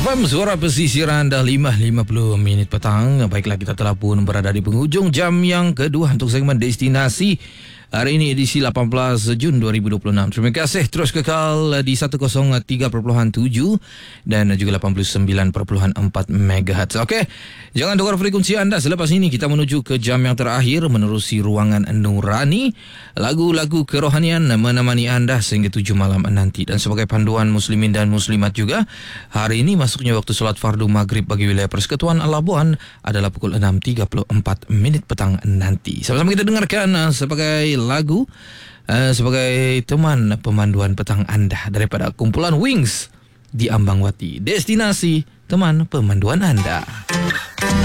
FM Suara Pesisiran dah 5.50 minit petang. Baiklah, kita telah pun berada di penghujung jam yang kedua untuk segmen Destinasi. Hari ini edisi 18 Jun 2026. Terima kasih, terus kekal di 103.7 dan juga 89.4 MHz. Okey, jangan tukar frekuensi anda. Selepas ini kita menuju ke jam yang terakhir menerusi ruangan Nurani. Lagu-lagu kerohanian menemani anda sehingga 7 malam nanti. Dan sebagai panduan muslimin dan muslimat juga, hari ini masuknya waktu solat fardu maghrib bagi wilayah Persekutuan Labuan adalah pukul 6.34 minit petang nanti. Sama-sama kita dengarkan sebagai lagu, sebagai teman pemanduan petang anda daripada kumpulan Wings di Ambang Wati. Destinasi teman pemanduan anda.